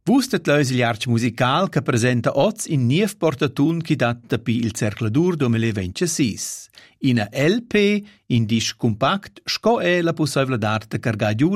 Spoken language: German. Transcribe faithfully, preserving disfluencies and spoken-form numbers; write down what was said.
Vus dat leis il arch musical che presenta oz in niev portatun chi datta pi il Cercladur duemilaventisei. Ina L P, in disc compact, sco è la possibile d'arte cargar giù